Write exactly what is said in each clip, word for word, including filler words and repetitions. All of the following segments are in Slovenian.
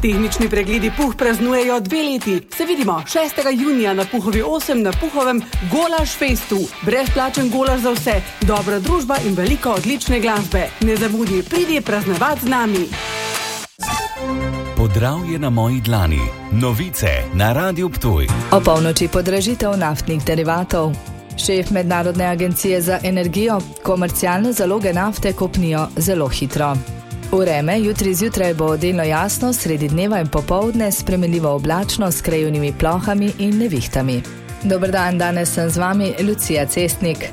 Tehnični pregledi Puh praznujejo dve leti. Se vidimo šestega junija na Puhovi osem na Puhovem Golaž Festu. Brezplačen golaž za vse, dobra družba in veliko odlične glasbe. Ne zamudi, pridi praznovati z nami. Podravje na moji dlani. Novice na Radiu Ptuj. O polnoči podražitev naftnih derivatov. Šef Mednarodne agencije za energijo, komercialne zaloge nafte kopnijo zelo hitro. Vreme, jutri zjutraj bo delno jasno, sredi dneva in popoldne spremenljivo oblačno s krajevnimi plohami in nevihtami. Dober dan, danes sem z vami Lucija Cestnik.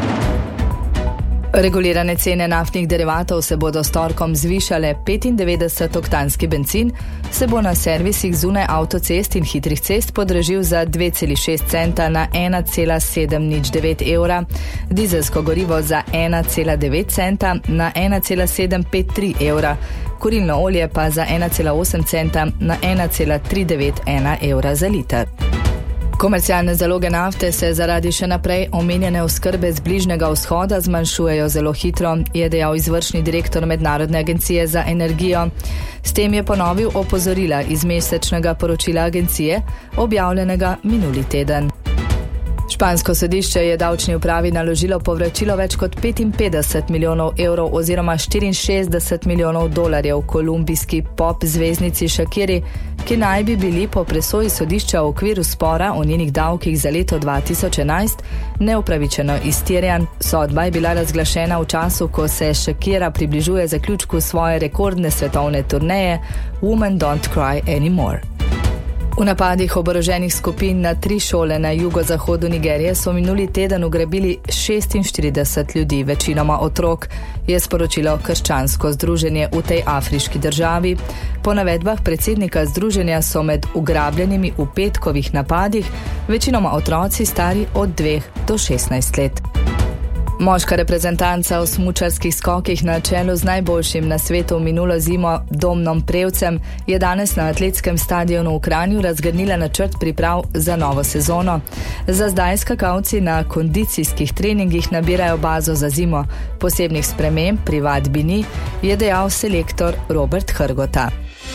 Regulirane cene naftnih derivatov se bodo s torkom zvišale. petindevetdesetoktanski bencin se bo na servisih zunaj avtocest in hitrih cest podražil za dve celi šest centa na ena cela sedem nič devet evra, dizelsko gorivo za ena cela devet centa na ena cela sedem pet tri evra, kurilno olje pa za ena cela osem centa na ena cela tri devet ena evra za liter. Komercialne zaloge nafte se zaradi še naprej omenjene oskrbe z Bližnjega vzhoda zmanjšujejo zelo hitro, je dejal izvršni direktor Mednarodne agencije za energijo. S tem je ponovil opozorila iz mesečnega poročila agencije, objavljenega minuli teden. Špansko sodišče je davčni upravi naložilo povračilo več kot petinpetdeset milijonov evrov oziroma štiriinšestdeset milijonov dolarjev kolumbijski pop zvezdnici Shakiri, ki naj bi bili po presoji sodišča v okviru spora o njenih davkih za leto dva tisoč enajst neupravičeno izterjan. Sodba je bila razglašena v času, ko se Shakira približuje zaključku svoje rekordne svetovne turneje Women Don't Cry Anymore. V napadih oboroženih skupin na tri šole na jugozahodu Nigerije so minuli teden ugrabili šestinštirideset ljudi, večinoma otrok, je sporočilo krščansko združenje v tej afriški državi. Po navedbah predsednika združenja so med ugrabljenimi v petkovih napadih večinoma otroci stari od dveh do šestnajst let. Moška reprezentanca v smučarskih skokih na čelu z najboljšim na svetu minulo zimo Domnom Prevcem je danes na atletskem stadionu v Kranju razgrnila načrt priprav za novo sezono. Za zdaj skakalci na kondicijskih treningih nabirajo bazo za zimo. Posebnih sprememb pri vadbi ni, je dejal selektor Robert Hrgota.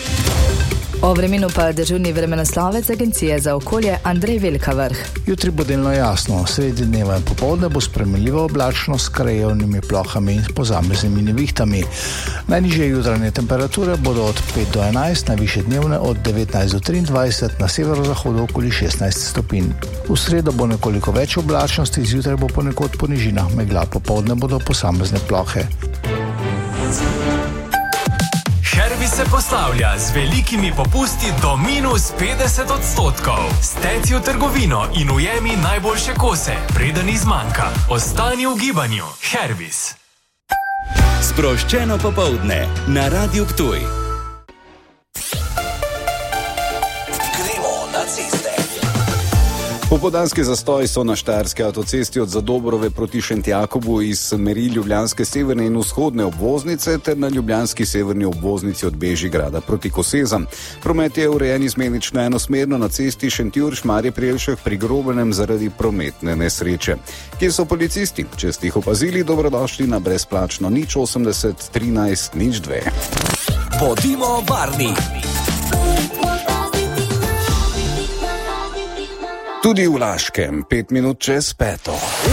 O vremenu pa dežurni vremenoslovec agencije za okolje Andrej Velkavrh. Jutri bo delno jasno, sredi dneva in popoldne bo spremenljivo oblačno s krajevnimi plohami in posameznimi nevihtami. Najnižje jutranje temperature bodo od pet do enajst, najvišje dnevne od devetnajst do triindvajset, na severozahodu okoli šestnajst stopinj. V sredo bo nekoliko več oblačnosti, zjutraj bo ponekod po nižinah megla, popoldne bodo posamezne plohe. Hervis se poslavlja z velikimi popusti do minus petdeset odstotkov. Steci v trgovino in ujemi najboljše kose, preden izmanjka. Ostani v gibanju. Hervis. Sproščeno popoldne na Radiu Ptuj. Gremo na ceste. Popoldanski zastoji so na štajerski avtocesti od Zadobrove proti Šentjakobu iz smeri ljubljanske severne in vzhodne obvoznice ter na ljubljanski severni obvoznici od Bežigrada proti Kosezam. Promet je urejen izmenično enosmerno na cesti Šentjur-Šmarje-pri Jelšah pri Grobenem zaradi prometne nesreče. Kje so policisti? Če ste jih opazili, dobrodošli na brezplačno nič osemdeset trinajst nič dve. Bodimo varni. Tudi v Laškem, pet minut čez peto.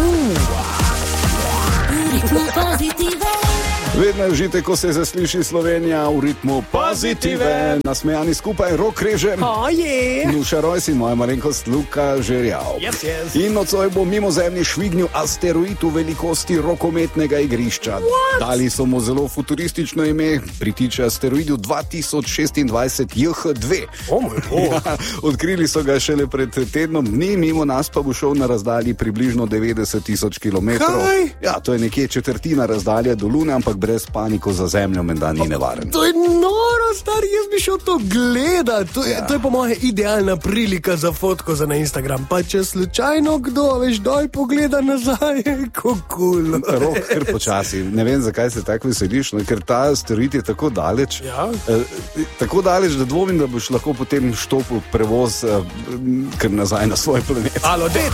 Vedno užite, ko se zasliši Slovenija v ritmu pozitive. Nasmejani skupaj, Rok Režem, oh, yeah. Nuša Rojs in moja malenkost Luka Žerjav. Yes, yes. In nocoj bo mimozemlji švignil asteroid v velikosti rokometnega igrišča. What? Dali so mu zelo futuristično ime, pritiče asteroidu dva tisoč šestindvajset J H dve. Oh moj bog. Ja, odkrili so ga šele pred tednom dni, mimo nas pa bo šel na razdalji približno devetdeset tisoč kilometrov. Kaj? Ja, to je nekje četrtina razdalje do Lune, ampak brez paniko za zemljo menda ni nevaren. To je noro, stari, jaz bi šel to gledat. To je, ja. to je po moje idealna prilika za fotko za na Instagram. Pa če slučajno kdo, veš, doj pogleda nazaj, kako kul. Rok, ker počasi. Ne vem, zakaj se tako veseliš, no, ker ta asteroid je tako daleč, ja. eh, tako daleč, da dvomim, da boš lahko potem štopil prevoz eh, kar nazaj na svoj planet. Alo, dej